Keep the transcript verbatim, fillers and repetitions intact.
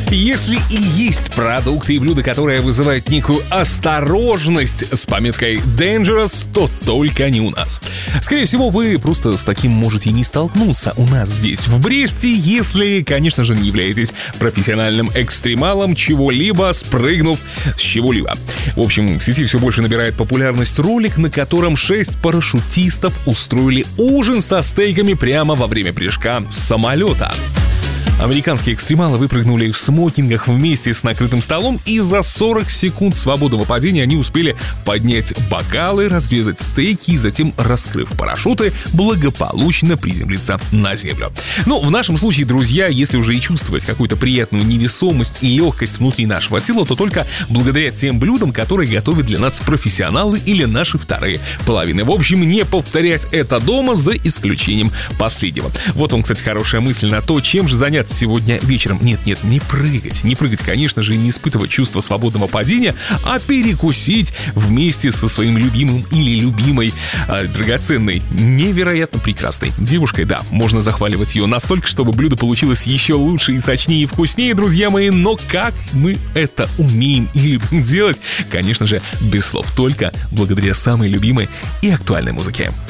Если и есть продукты и блюда, которые вызывают некую осторожность с пометкой Dangerous, то только они у нас. Скорее всего, вы просто с таким можете не столкнуться у нас здесь, в Бресте, если, конечно же, не являетесь профессиональным экстремалом чего-либо, спрыгнув с чего-либо. В общем, в сети все больше набирает популярность ролик, на котором шесть парашютистов устроили ужин со стейками прямо во время прыжка с самолета. Американские экстремалы выпрыгнули в смокингах вместе с накрытым столом, и за сорок секунд свободного падения они успели поднять бокалы, разрезать стейки и затем, раскрыв парашюты, благополучно приземлиться на землю. Ну, в нашем случае, друзья, если уже и чувствовать какую-то приятную невесомость и легкость внутри нашего тела, то только благодаря тем блюдам, которые готовят для нас профессионалы или наши вторые половины. В общем, не повторять это дома, за исключением последнего. Вот вам, кстати, хорошая мысль на то, чем же заняться сегодня вечером. Нет, нет, не прыгать. Не прыгать, конечно же, и не испытывать чувство свободного падения, а перекусить вместе со своим любимым или любимой, э, драгоценной, невероятно прекрасной девушкой. Да, можно захваливать ее настолько, чтобы блюдо получилось еще лучше и сочнее и вкуснее, друзья мои. Но как мы это умеем и любим делать? Конечно же, без слов, только благодаря самой любимой и актуальной музыке.